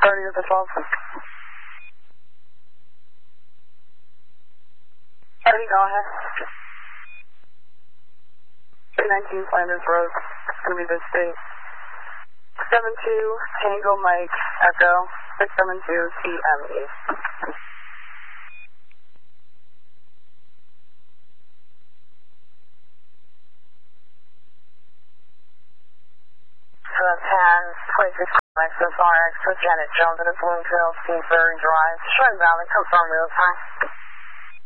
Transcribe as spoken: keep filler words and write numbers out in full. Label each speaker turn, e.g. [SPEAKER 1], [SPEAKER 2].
[SPEAKER 1] Starting with the twelve. Ready, go ahead. three nineteen Flanders Road. It's going to be this state. seven two Tango Mike Echo six seven two T M E. ten twenty-six Access R X with Janet Jones at Bloomfield, Kingsbury Drive. Shred Valley, confirm real time.